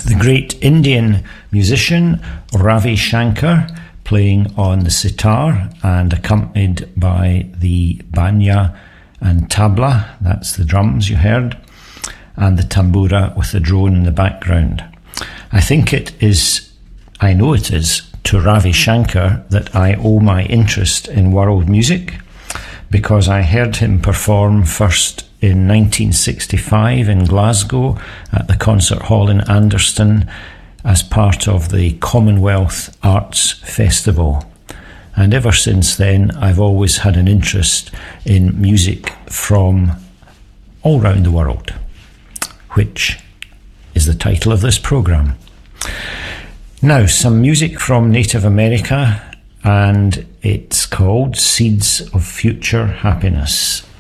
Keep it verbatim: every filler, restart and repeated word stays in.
the great Indian musician Ravi Shankar playing on the sitar and accompanied by the banya and tabla, that's the drums you heard, and the tambura with the drone in the background. I think it is, I know it is, to Ravi Shankar that I owe my interest in world music, because I heard him perform first in nineteen sixty-five in Glasgow at the Concert Hall in Anderston as part of the Commonwealth Arts Festival. And ever since then, I've always had an interest in music from all around the world, which is the title of this programme. Now, some music from Native America, and it's called Seeds of Future Happiness.